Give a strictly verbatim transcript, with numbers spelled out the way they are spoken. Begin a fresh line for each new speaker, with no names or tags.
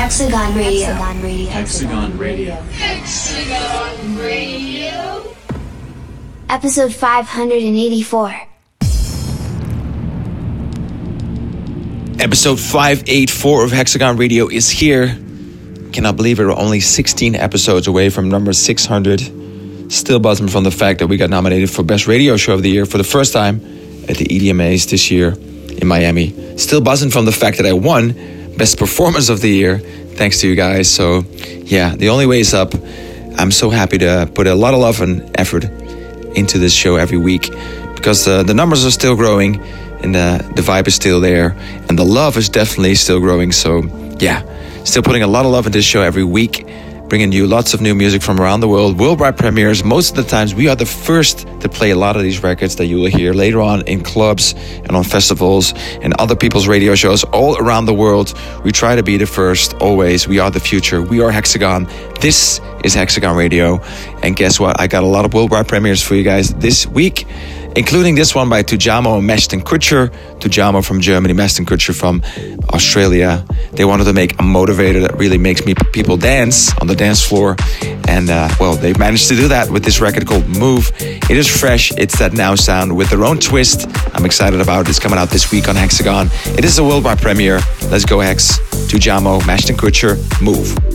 Hexagon Radio.
Hexagon Radio.
Hexagon Radio.
Hexagon Radio.
Episode five eighty-four.
Episode five eighty-four of Hexagon Radio is here. Cannot believe it, we're only sixteen episodes away from number six hundred. Still buzzing from the fact that we got nominated for Best Radio Show of the Year for the first time at the E D M As this year in Miami. Still buzzing from the fact that I won Best Performance of the Year, thanks to you guys. So yeah, the only way is up. I'm so happy to put a lot of love and effort into this show every week because uh, the numbers are still growing and uh, the vibe is still there and the love is definitely still growing. So yeah, still putting a lot of love into this show every week, bringing you lots of new music from around the world, worldwide premieres. Most of the times we are the first to play a lot of these records that you will hear later on in clubs and on festivals and other people's radio shows all around the world. We try to be the first, always. We are the future. We are Hexagon. This is Hexagon Radio. And guess what? I got a lot of worldwide premieres for you guys this week, including this one by Tujamo and Ashton Kutcher. Tujamo from Germany, Ashton Kutcher from Australia. They wanted to make a motivator that really makes me people dance on the dance floor. And uh, well, they managed to do that with this record called Move. It is fresh. It's that now sound with their own twist. I'm excited about it. It's coming out this week on Hexagon. It is a worldwide premiere. Let's go Hex. Tujamo, Ashton Kutcher, Move.